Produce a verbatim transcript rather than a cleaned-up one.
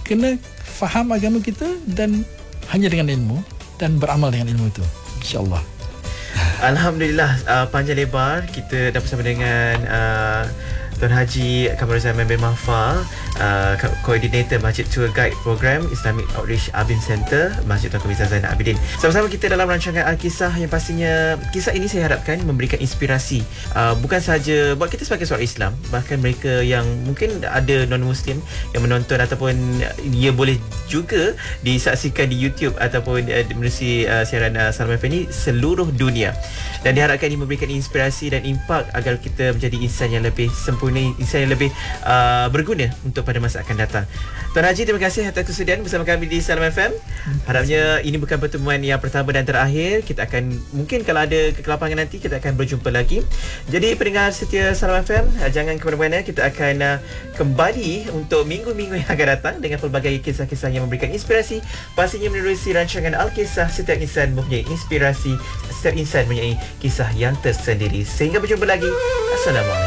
kena faham agama kita dan hanya dengan ilmu dan beramal dengan ilmu itu, insya-Allah. Alhamdulillah, uh, panjang lebar kita dah bersama dengan uh, Tuan Haji Kamaruzaman bin Mahfal, uh, Koordinator Masjid Tour Guide Program Islamic Outreach Abin Center, Masjid Tuan Komisar Zainal Abidin. Sama-sama kita dalam rancangan Al-Kisah yang pastinya kisah ini saya harapkan memberikan inspirasi, uh, bukan sahaja buat kita sebagai seorang Islam, bahkan mereka yang mungkin ada non-Muslim yang menonton ataupun ia boleh juga disaksikan di YouTube ataupun uh, menerusi uh, siaran uh, Salam F M ini seluruh dunia. Dan diharapkan ini memberikan inspirasi dan impak agar kita menjadi insan yang lebih sempurna, insan yang lebih uh, berguna untuk pada masa akan datang. Tuan Haji, terima kasih atas kesediaan bersama kami di Salam F M. Harapnya ini bukan pertemuan yang pertama dan terakhir. Kita akan, mungkin kalau ada kekelapangan nanti, kita akan berjumpa lagi. Jadi pendengar setia Salam F M, jangan ke mana-mana. Kita akan uh, kembali untuk minggu-minggu yang akan datang dengan pelbagai kisah-kisah yang memberikan inspirasi. Pastinya menerusi rancangan Al-Kisah. Setiap insan mempunyai inspirasi, setiap insan mempunyai kisah yang tersendiri. Sehingga berjumpa lagi. Assalamualaikum.